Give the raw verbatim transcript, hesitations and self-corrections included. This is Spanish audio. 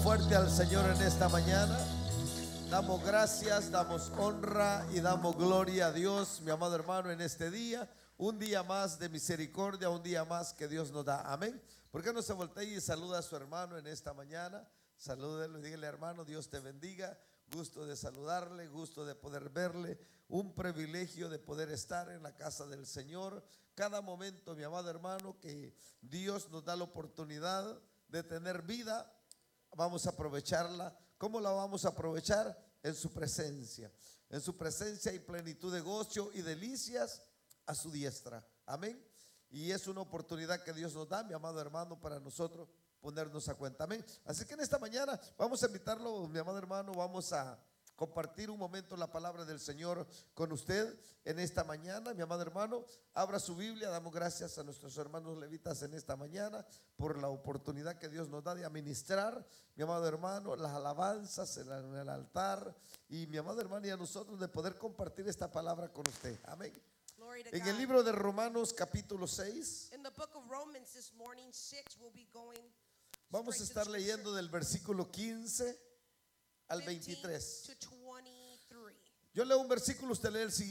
fuerte al Señor en esta mañana. Damos gracias, damos honra y damos gloria a Dios, mi amado hermano, en este día. Un día más de misericordia, un día más que Dios nos da. Amén. ¿Por qué no se voltea y saluda a su hermano en esta mañana? Salúdelo y dígale: hermano, Dios te bendiga. Gusto de saludarle, gusto de poder verle. Un privilegio de poder estar en la casa del Señor. Cada momento, mi amado hermano, que Dios nos da la oportunidad de tener vida, vamos a aprovecharla. ¿Cómo la vamos a aprovechar? En su presencia. En su presencia hay plenitud de gozo y delicias a su diestra. Amén. Y es una oportunidad que Dios nos da, mi amado hermano, para nosotros ponernos a cuenta. Amén. Así que en esta mañana vamos a invitarlo, mi amado hermano, vamos a compartir un momento la palabra del Señor con usted en esta mañana. Mi amado hermano, abra su Biblia. Damos gracias a nuestros hermanos levitas en esta mañana por la oportunidad que Dios nos da de administrar, mi amado hermano, las alabanzas en el altar, y mi amado hermano y a nosotros de poder compartir esta palabra con usted. Amén. En el libro de Romanos capítulo seis, In the book of Romans this morning, six, we'll be going vamos a straight to estar leyendo del versículo quince al fifteen veintitrés. to twenty-three. Yo leo un versículo, usted lee el siguiente.